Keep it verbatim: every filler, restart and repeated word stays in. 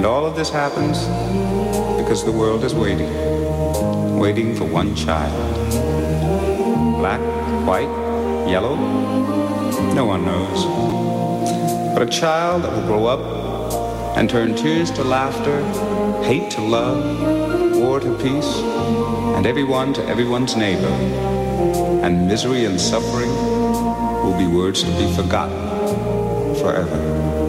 all of this happens because the world is waiting, waiting for one child. Black, white, yellow, no one knows. But a child that will grow up and turn tears to laughter, hate to love, war to peace, and everyone to everyone's neighbor. And misery and suffering will be words to be forgotten forever.